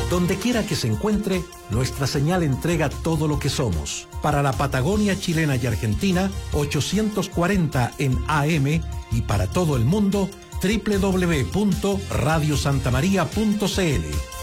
Donde quiera que se encuentre, nuestra señal entrega todo lo que somos. Para la Patagonia chilena y Argentina, 840 en AM, y para todo el mundo, www.radiosantamaria.cl.